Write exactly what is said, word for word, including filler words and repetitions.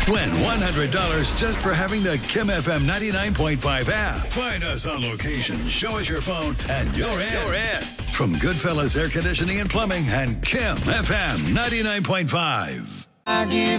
Win one hundred dollars just for having the Kim F M ninety-nine point five app. Find us on location, show us your phone, and you're in. You're in. From Goodfellas Air Conditioning and Plumbing and Kim F M ninety-nine point five. I give